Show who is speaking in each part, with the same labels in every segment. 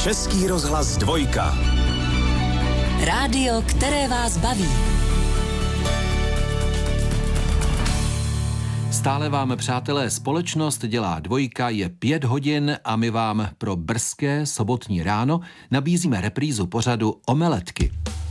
Speaker 1: Český rozhlas 2.
Speaker 2: Rádio, které vás baví.
Speaker 3: Stále vám, přátelé, společnost dělá 2, je 5 hodin a my vám pro brzké sobotní ráno nabízíme reprízu pořadu Omeletky.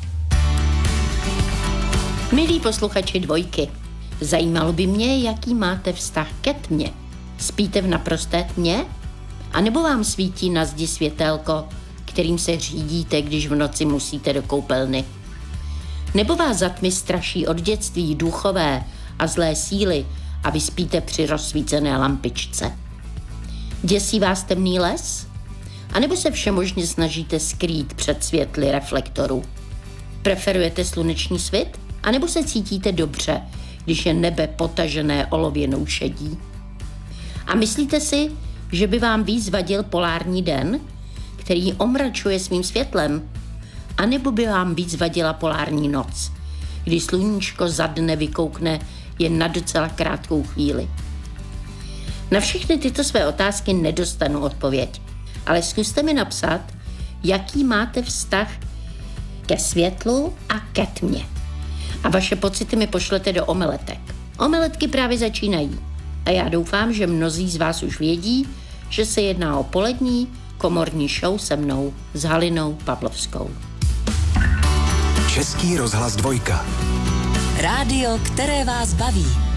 Speaker 4: Milí posluchači 2, zajímalo by mě, jaký máte vztah ke tmě. Spíte v naprosté tmě? A nebo vám svítí na zdi světélko, kterým se řídíte, když v noci musíte do koupelny? Nebo vás za tmy straší od dětství duchové a zlé síly a vy spíte při rozsvícené lampičce? Děsí vás temný les? A nebo se všemožně snažíte skrýt před světly reflektorů? Preferujete sluneční svit? A nebo se cítíte dobře, když je nebe potažené olověnou šedí? A myslíte si, že by vám víc vadil polární den, který omračuje svým světlem? A nebo by vám víc vadila polární noc, kdy sluníčko za dne vykoukne jen na docela krátkou chvíli? Na všechny tyto své otázky nedostanu odpověď, ale zkuste mi napsat, jaký máte vztah ke světlu a ke tmě. A vaše pocity mi pošlete do omeletek. Omeletky právě začínají. A já doufám, že mnozí z vás už vědí, že se jedná o polední komorní show se mnou, s Halinou Pavlovskou.
Speaker 1: Český rozhlas 2.
Speaker 2: Rádio, které vás baví.